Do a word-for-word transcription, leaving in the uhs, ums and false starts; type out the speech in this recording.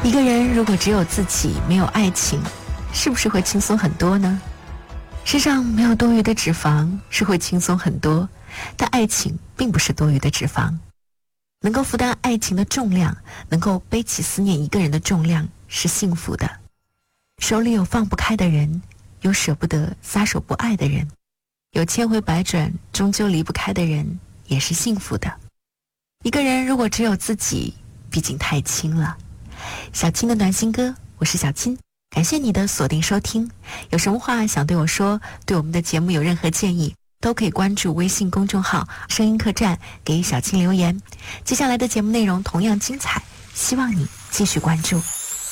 一个人如果只有自己，没有爱情，是不是会轻松很多呢？身上没有多余的脂肪是会轻松很多，但爱情并不是多余的脂肪。能够负担爱情的重量，能够背起思念一个人的重量，是幸福的。手里有放不开的人，有舍不得撒手不爱的人，有千回百转终究离不开的人，也是幸福的。一个人如果只有自己，毕竟太轻了。小青的暖心歌，我是小青，感谢你的锁定收听。有什么话想对我说，对我们的节目有任何建议，都可以关注微信公众号声音客栈，给小青留言。接下来的节目内容同样精彩，希望你继续关注。